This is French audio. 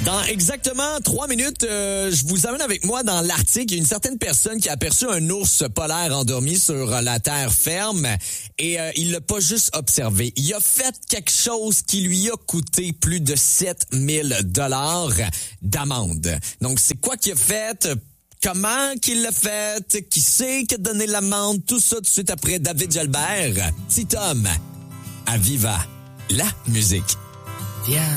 Dans exactement 3 minutes, je vous amène avec moi dans l'Arctique. Il y a une certaine personne qui a aperçu un ours polaire endormi sur la terre ferme et il l'a pas juste observé. Il a fait quelque chose qui lui a coûté plus de 7000 $ d'amende. Donc, c'est quoi qu'il a fait? Comment qu'il l'a fait? Qui c'est qui a donné l'amende? Tout ça tout de suite après David Jalbert. Petit homme, à Viva la musique. Viens.